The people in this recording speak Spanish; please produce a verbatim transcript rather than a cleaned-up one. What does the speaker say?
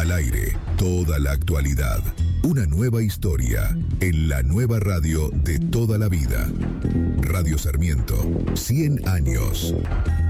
Al aire, toda la actualidad. Una nueva historia en la nueva radio de toda la vida. Radio Sarmiento, cien años.